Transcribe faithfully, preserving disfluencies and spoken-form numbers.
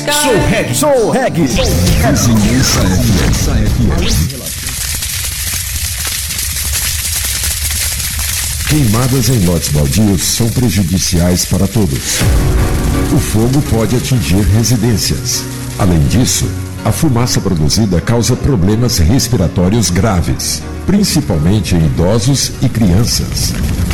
Sou reggae, sou reggae. Vizinhança F M. Queimadas em lotes baldios são prejudiciais para todos. O fogo pode atingir residências. Além disso, a fumaça produzida causa problemas respiratórios graves, principalmente em idosos e crianças.